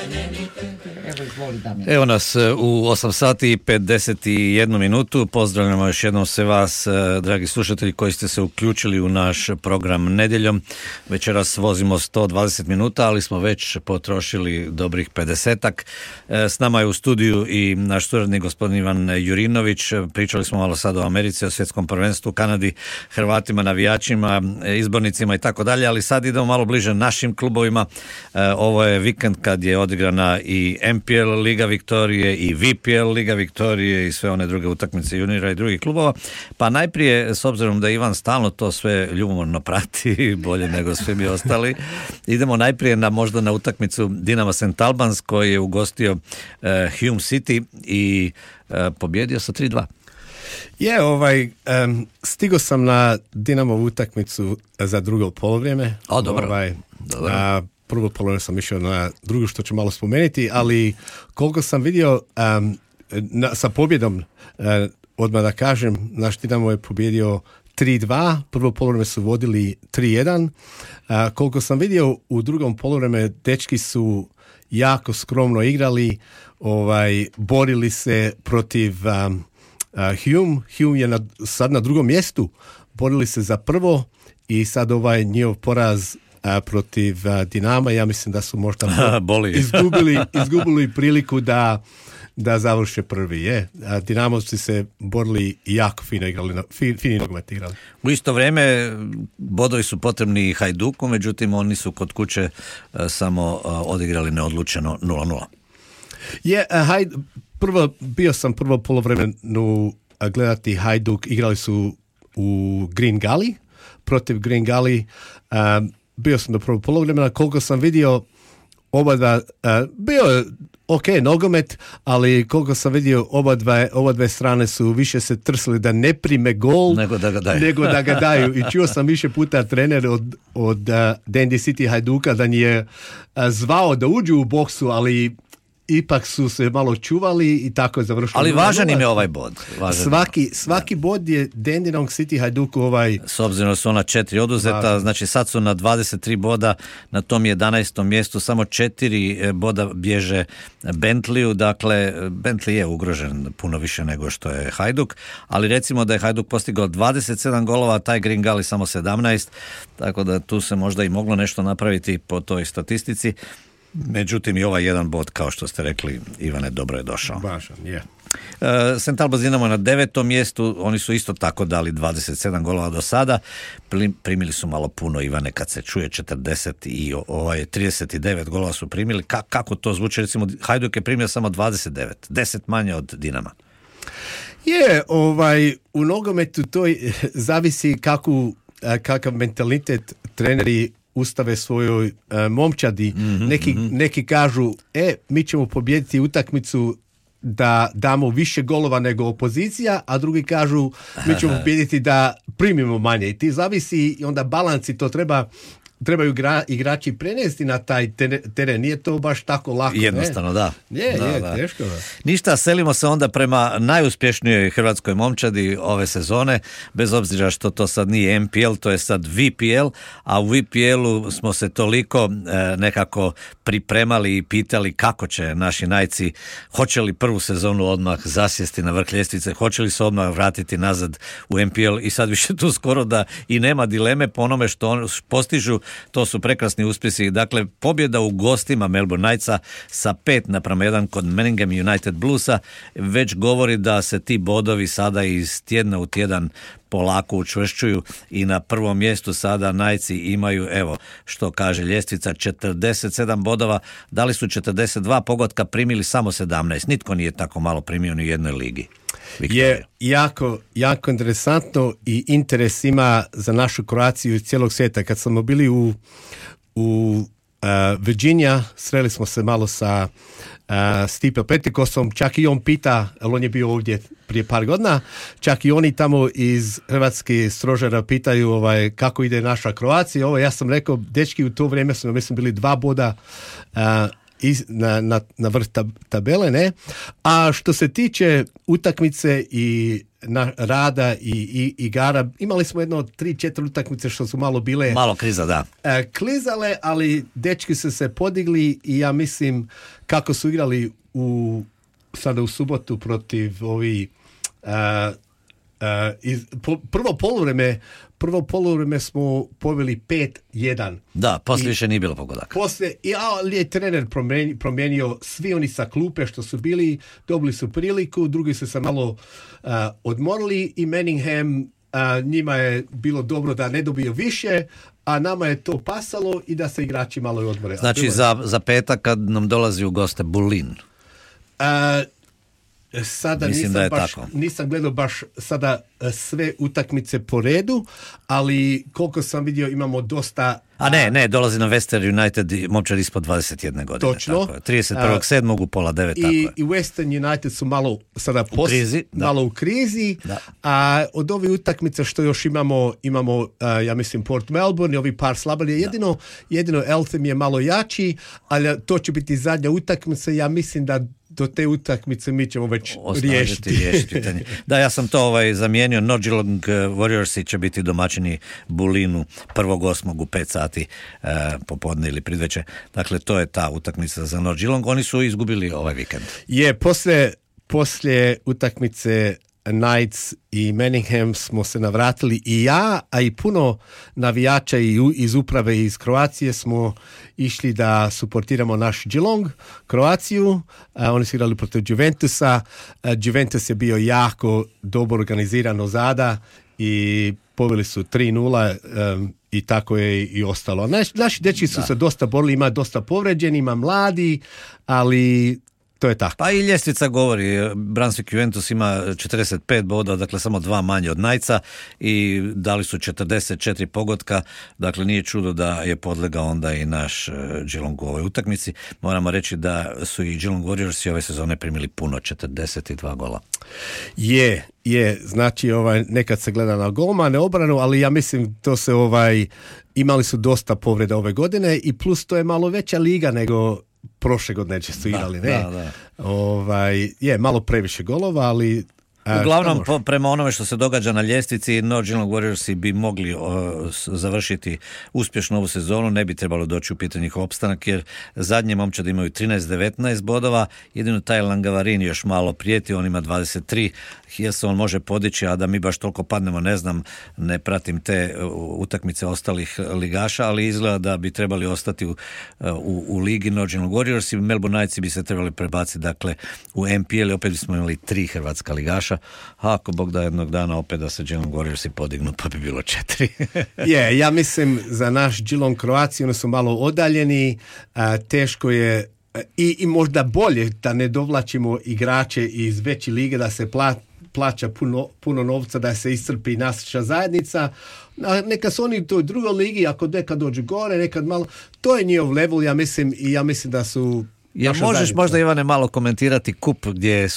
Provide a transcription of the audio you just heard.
Evo nas u 8 sati i 51 minutu. Pozdravljamo još jednom sve vas, dragi slušatelji, koji ste se uključili u naš program nedjeljom. Večeras vozimo 120 minuta, ali smo već potrošili dobrih 50-ak. S nama je u studiju i naš suradnik gospodin Ivan Jurinović. Pričali smo malo sad o Americi, o svjetskom prvenstvu, Kanadi, Hrvatima, navijačima, izbornicima i tako dalje, ali sad idemo malo bliže našim klubovima. Ovo je vikend kad je odigrana i MPL Liga Viktorije i VPL Liga Viktorije i sve one druge utakmice juniora i drugih klubova. Pa najprije, s obzirom da Ivan stalno to sve ljubomorno prati, bolje nego svi mi ostali, idemo najprije možda na utakmicu Dinamo St. Albans koji je ugostio Hume City i pobjedio sa 3-2. Stigao sam na Dinamovu utakmicu za drugo polovrijeme. Dobro. Na prvo polovrijeme sam išao na drugo, što ću malo spomenuti, ali koliko sam vidio sa pobjedom, odmah da kažem, naš Dinamo je pobjedio 3-2, prvo polovrijeme su vodili 3-1. Koliko sam vidio u drugom polovrijeme, dečki su jako skromno igrali, borili se protiv Hume je sad na drugom mjestu, borili se za prvo i sad njihov poraz protiv Dinama, ja mislim da su možda izgubili priliku da završe prvi. Dinamovci se borili i jako fino igrali, fini nogomet igrali. U isto vrijeme bodovi su potrebni i Hajduku, međutim oni su kod kuće samo odigrali neodlučeno 0-0. Bio sam prvo polovremenu gledati Hajduk, igrali su u Green Gully, protiv Green Gully. Bio sam do prvog polovremena, koliko sam vidio bio je ok nogomet, ali koliko sam vidio oba dve strane su više se trsili da ne prime gol nego da ga daju. I čuo sam više puta trener od Dandy City Hajduka da je zvao da uđu u boksu, ali ipak su se malo čuvali i tako je završilo. Ali važan im je ovaj bod. Svaki bod je Dandenong City Hajduku S obzirom da su ona 4 oduzeta, znači sad su na 23 boda, na tom 11. mjestu, samo 4 boda bježe Bentleyu, dakle Bentley je ugrožen puno više nego što je Hajduk, ali recimo da je Hajduk postigao 27 golova, a taj Green Gully samo 17, tako da tu se možda i moglo nešto napraviti po toj statistici. Međutim i ovaj jedan bod, kao što ste rekli, Ivane, dobro je došao. Važan, je. St. Albans Dinamo na 9. mjestu, oni su isto tako dali 27 golova do sada, primili su malo puno, Ivane, kad se čuje 40 i 39 golova su primili, kako to zvuči? Recimo Hajduk je primio samo 29, 10 manje od Dinama. U nogometu to zavisi kakav mentalitet treneri ustave svojoj momčadi. Neki kažu, mi ćemo pobijediti utakmicu da damo više golova nego opozicija, a drugi kažu, mi ćemo pobijediti da primimo manje. I ti zavisi i onda balansi, to trebaju igrači prenesti na taj teren. Nije to baš tako lako. Jednostavno, da. Da. Teško. Da. Ništa, selimo se onda prema najuspješnijoj hrvatskoj momčadi ove sezone, bez obzira što to sad nije MPL, to je sad VPL, a u VPL-u smo se toliko nekako pripremali i pitali kako će naši najci, hoće li prvu sezonu odmah zasjesti na vrh ljestvice, hoće li se odmah vratiti nazad u MPL, i sad više tu skoro da i nema dileme po onome što oni postižu. To su prekrasni uspjesi. Dakle, pobjeda u gostima Melbourne Knightsa sa 5-1 kod Manningham United Bluesa već govori da se ti bodovi sada iz tjedna u tjedan polako učvršćuju i na prvom mjestu sada Knightsi imaju, evo što kaže ljestvica, 47 bodova, dali su 42 pogotka, primili samo 17. Nitko nije tako malo primio ni u jednoj ligi. Je jako interesantno i interes ima za našu Kroaciju iz cijelog svijeta. Kad smo bili u Virginia, sreli smo se malo sa Stipe Petikosom, čak i on pita, ali on je bio ovdje prije par godina, čak i oni tamo iz Hrvatske stožera pitaju kako ide naša Kroacija. Ja sam rekao, dečki, u to vrijeme smo bili 2 boda na vrh tabele, ne? A što se tiče utakmice i rada i igara, imali smo 3-4 utakmice što su malo bile... Malo kriza, da. Klizale, ali dečki su se podigli i ja mislim kako su igrali sada u subotu protiv prvo poluvreme smo poveli 5-1. Da, poslije više nije bilo pogodaka. Ali je trener promijenio, svi oni sa klupe što su bili, dobili su priliku, drugi su se malo odmorili i Manningham, njima je bilo dobro da ne dobiju više, a nama je to pasalo i da se igrači malo odmore. Znači za petak kad nam dolazi u goste Bulin. Sada nisam gledao baš sada sve utakmice po redu, ali koliko sam vidio imamo dosta... A ne, dolazi na Western United momčad ispod 21 godine. Točno. 31.7. u pola 9. I Western United su malo sada u krizi. Da. A od ove utakmice što još imamo ja mislim Port Melbourne i ovi par slabali. Jedino Eltham je malo jači, ali to će biti zadnja utakmica. Ja mislim da do te utakmice mi ćemo već riješiti pitanje. Da, ja sam to zamijenio. North Geelong Warriorsi će biti domaćini Bulinu 1.8. u 5 sati popodne ili pridveče. Dakle, to je ta utakmica za North Geelong. Oni su izgubili ovaj vikend. Poslije utakmice Knights i Manningham smo se navratili i ja, a i puno navijača iz uprave iz Kroacije smo išli da suportiramo naš Geelong, Kroaciju. Oni su igrali protiv Juventusa. Juventus je bio jako dobro organiziran ozada i poveli su 3-0 i tako je i ostalo. Naši dečki su se dosta borili, ima dosta povređeni, ima mladi, ali to je tako. Pa i ljestvica govori, Brunswick Juventus ima 45 boda, dakle samo 2 manje od Knightsa i dali su 44 pogotka, dakle nije čudo da je podlegao onda i naš Geelong u ovoj utakmici. Moramo reći da su i Geelong Warriors ove sezone primili puno, 42 gola. Je, znači nekad se gleda na golmane, obranu, ali ja mislim to se imali su dosta povreda ove godine i plus to je malo veća liga nego prošle godine su igrali, ne? Da. Malo previše golova, ali... Uglavnom, prema onome što se događa na ljestvici, North Geelong Warriorsi bi mogli završiti uspješno ovu sezonu, ne bi trebalo doći u pitanje njihov opstanak, jer zadnje momčadi imaju 13-19 bodova, jedino taj Langavarin još malo prijeti, on ima 23, jer se on može podići, a da mi baš toliko padnemo, ne znam, ne pratim te utakmice ostalih ligaša, ali izgleda da bi trebali ostati u ligi North Geelong Warriorsi, Melbourne Knightsi bi se trebali prebaciti, dakle, u MPL, opet bismo imali 3 hrvatska ligaša, a ako Bog da jednog dana opet da se Geelong Warriorsi podignu, pa bi bilo 4. Ja mislim za naš Geelong Kroaciju, oni su malo odaljeni, teško je i možda bolje da ne dovlačimo igrače iz veće lige, da se plaća puno novca, da se iscrpi naša zajednica. Neka su oni u toj drugoj ligi, ako nekad dođu gore, nekad malo, to je njihov level, ja mislim da su... Možeš možda, Ivane, malo komentirati kup gdje